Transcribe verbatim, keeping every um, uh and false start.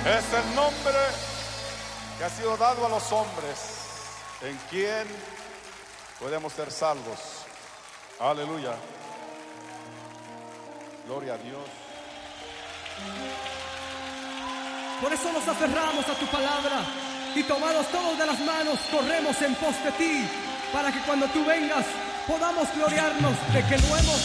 Es el nombre que ha sido dado a los hombres, en quien podemos ser salvos. Aleluya. Gloria a Dios. Por eso nos aferramos a tu palabra y tomados todos de las manos corremos en pos de ti, para que cuando tú vengas podamos gloriarnos de que lo hemos